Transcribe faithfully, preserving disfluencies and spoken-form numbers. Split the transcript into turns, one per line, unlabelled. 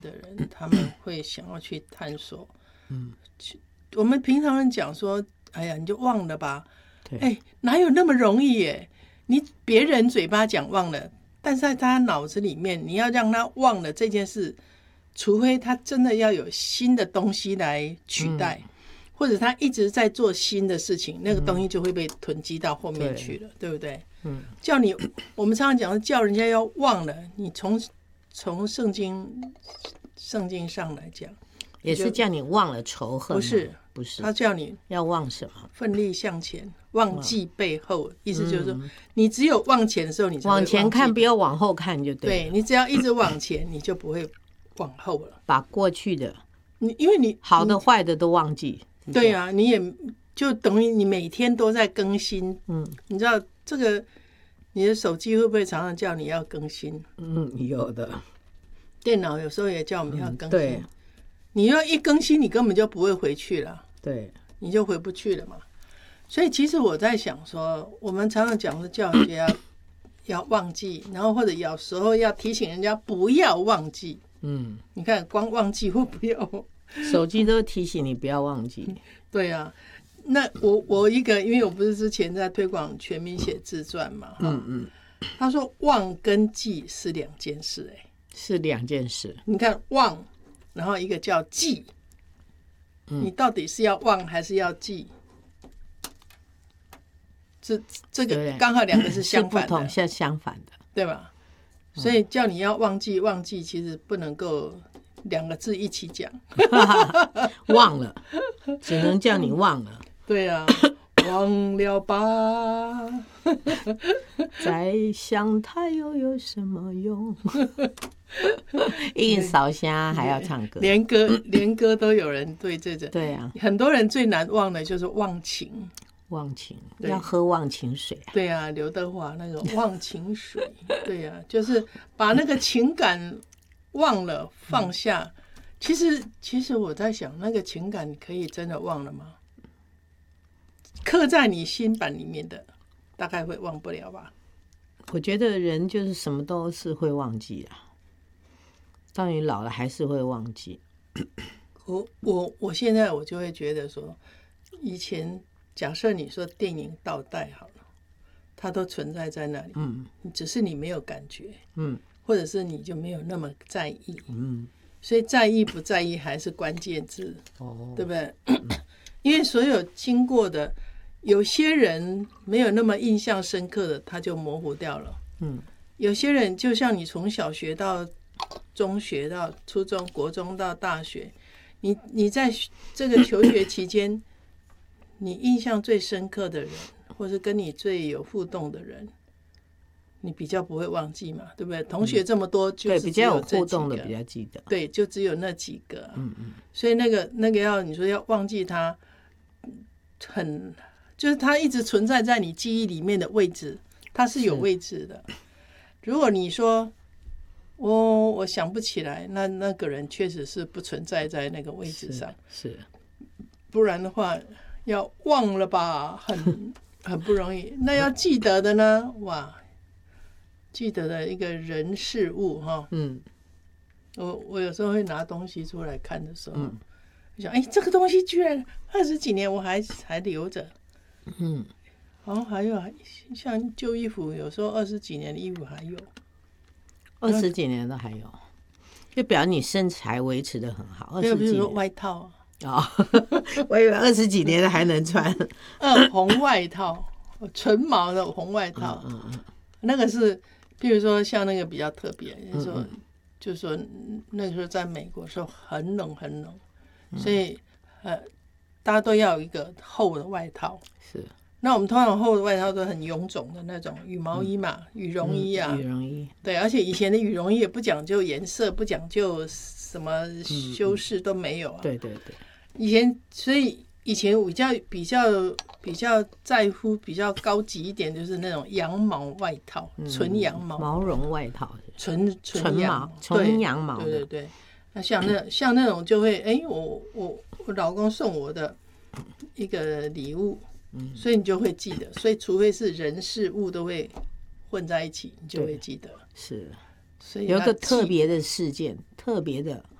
的人，他们会想要去探索。嗯，我们平常人讲说，哎呀，你就忘了吧。哎，哪有那么容易耶？你别人嘴巴讲忘了，但是在他脑子里面，你要让他忘了这件事，除非他真的要有新的东西来取代，嗯、或者他一直在做新的事情，那个东西就会被囤积到后面去了，嗯、对不对？嗯，叫你，我们常常讲叫人家要忘了，你从从圣经圣经上来讲，
也是叫你忘了仇恨，
不是
不是，
他叫你
要忘什么？
奋力向前，忘记背后。意思就是说，嗯、你只有往前的时候，你才会
往前看，不要往后看就对了。
对，你只要一直往前，你就不会往后了。
把过去的，
你因为你
好的坏的都忘记。
对啊，你也就等于你每天都在更新。嗯，你知道这个，你的手机会不会常常叫你要更新？
嗯，有的。
电脑有时候也叫我们要更新。
嗯、对。
你要一更新，你根本就不会回去了，
对，
你就回不去了嘛。所以其实我在想说，我们常常讲说叫人家要忘记，然后或者有时候要提醒人家不要忘记。嗯，你看光忘记或不要，
手机都提醒你不要忘记。
对啊，那我我一个，因为我不是之前在推广全民写自传嘛，嗯嗯，他说忘跟记是两件事、欸，哎，
是两件事。
你看忘。然后一个叫记，嗯、你到底是要忘还是要记？这这个刚好两个是相反的，
是不同，是相反的，
对吧？所以叫你要忘记，忘记其实不能够两个字一起讲，
忘了，只能叫你忘了。
对啊，忘了吧，
再想它又有什么用？一扫虾还要唱歌，
连歌连歌都有人对这个。
对啊，
很多人最难忘的就是忘情，
忘情要喝忘情水、啊。
对啊，刘德华那个忘情水，对啊，就是把那个情感忘了放下。嗯、其实其实我在想，那个情感可以真的忘了吗？刻在你心板里面的，大概会忘不了吧？
我觉得人就是什么都是会忘记啊。到你老了还是会忘记。
我我我现在我就会觉得说，以前假设你说电影倒带好了，它都存在在那里，嗯，只是你没有感觉，嗯，或者是你就没有那么在意，嗯，所以在意不在意还是关键字，哦，对不对？嗯、因为所有经过的，有些人没有那么印象深刻的，他就模糊掉了，嗯，有些人就像你从小学到中学到初中、国中到大学，你你在这个求学期间，你印象最深刻的人，或是跟你最有互动的人，你比较不会忘记嘛，对不对？同学这么多，就是
对比较有互动的比较记得，
对，就只有那几个，嗯嗯。所以那个那个要你说要忘记他，很就是他一直存在在你记忆里面的位置，它是有位置的。如果你说我我想不起来，那那个人确实是不存在在那个位置上，
是，是
不然的话要忘了吧，很很不容易。那要记得的呢？哇，记得的一个人事物哈，嗯，我我有时候会拿东西出来看的时候，嗯，我想，哎，这个东西居然二十几年我还还留着，嗯，然后还有像旧衣服，有时候二十几年的衣服还有。
二十几年都还有，就表示你身材维持得很好。二十几年
外套
啊，哦、我以为二十几年的还能穿。
嗯，红外套，纯毛的红外套，嗯嗯嗯，那个是，譬如说像那个比较特别，就是说，嗯嗯就是说那个时候在美国时候很冷很冷，嗯、所以呃，大家都要有一个厚的外套。
是。
那我们通常厚的外套都很臃肿的那种羽毛衣嘛，嗯、羽绒衣啊，
羽绒衣。
对，而且以前的羽绒衣也不讲究颜色，不讲究什么修饰都没有啊。
嗯、对对对。
以前，所以以前比较比较比较在乎比较高级一点，就是那种羊毛外套，纯、嗯、羊毛
毛绒外套，
纯纯羊
纯羊毛的。
对对对。那像那像那种就会，哎，我我我老公送我的一个礼物。嗯、所以你就会记得，所以除非是人事物都会混在一起，你就会记得。
是，
所以
有一个
要记
特别的事件，特别的